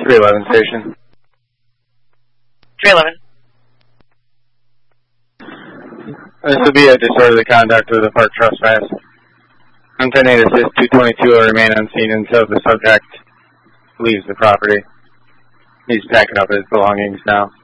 311 station. 311. This would be a disorderly conduct with a park trespass. I'm 10-8 assist 222 will remain unseen until the subject leaves the property. He's packing up his belongings now.